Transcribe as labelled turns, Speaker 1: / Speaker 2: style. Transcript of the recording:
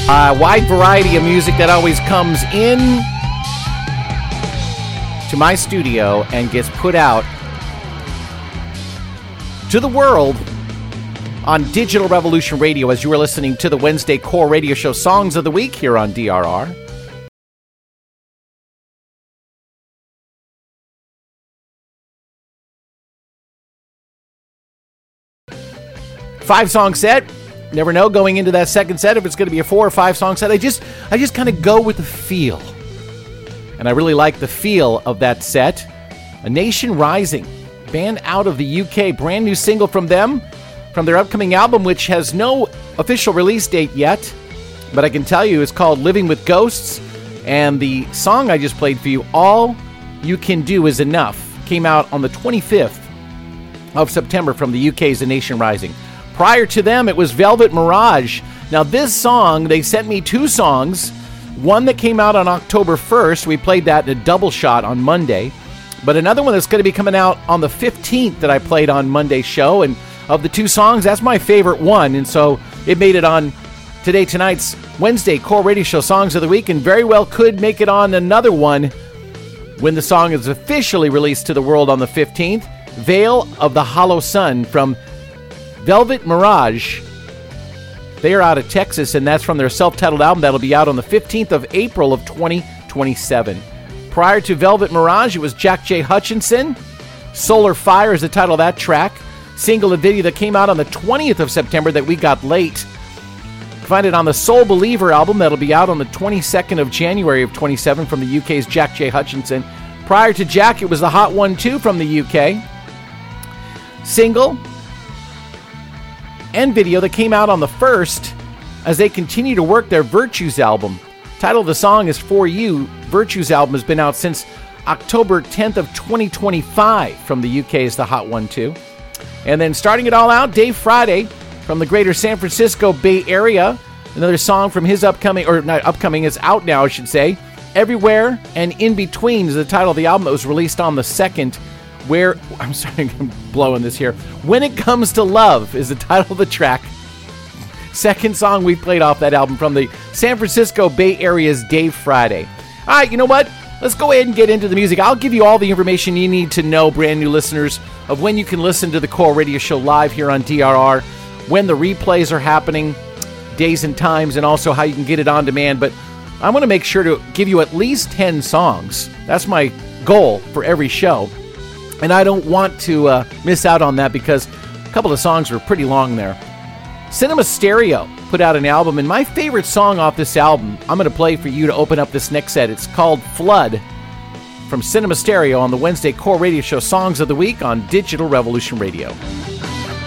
Speaker 1: A wide variety of music that always comes in to my studio and gets put out to the world on Digital Revolution Radio as you are listening to the Wednesday Core Radio Show Songs of the Week here on DRR. Five-song set. Never know going into that second set if it's going to be a 4 or 5 song set. I just kind of go with the feel. And I really like the feel of that set. A Nation Rising, band out of the UK, brand new single from them, from their upcoming album, which has no official release date yet. But I can tell you it's called Living with Ghosts. And the song I just played for you, All You Can Do Is Enough, came out on the 25th of September from the UK's A Nation Rising. Prior to them, it was Velvet Mirage. Now, this song, they sent me 2 songs. One that came out on October 1st. We played that in a double shot on Monday. But another one that's going to be coming out on the 15th that I played on Monday's show. And of the 2 songs, that's my favorite one. And so it made it on tonight's Wednesday Core Radio Show Songs of the Week, and very well could make it on another one when the song is officially released to the world on the 15th. Veil of the Hollow Sun from Velvet Mirage. They are out of Texas, and that's from their self-titled album that'll be out on the 15th of April of 2027. Prior to Velvet Mirage, it was Jack J. Hutchinson. Solar Fire is the title of that track. Single and video that came out on the 20th of September that we got late. Find it on the Soul Believer album that'll be out on the 22nd of January of 27 from the UK's Jack J. Hutchinson. Prior to Jack, it was the Hot 1-2 from the UK. Single and video that came out on the 1st as they continue to work their Virtues album. Title of the song is For You. Virtues album has been out since October 10th of 2025 from the UK's The Hot 1-2. And then starting it all out, Dave Friday from the greater San Francisco Bay Area. Another song from his upcoming, or not upcoming, it's out now I should say. Everywhere and In Between is the title of the album that was released on the 2nd. I'm blowing this here. When It Comes to Love is the title of the track. Second song we played off that album from the San Francisco Bay Area's Dave Friday. All right, you know what? Let's go ahead and get into the music. I'll give you all the information you need to know, brand new listeners, of when you can listen to the Core Radio Show live here on DRR, when the replays are happening, days and times, and also how you can get it on demand. But I want to make sure to give you at least 10 songs. That's my goal for every show. And I don't want to miss out on that because a couple of songs were pretty long there. Cinema Stereo put out an album, and my favorite song off this album, I'm going to play for you to open up this next set. It's called Flood from Cinema Stereo on the Wednesday Core Radio Show Songs of the Week on Digital Revolution Radio.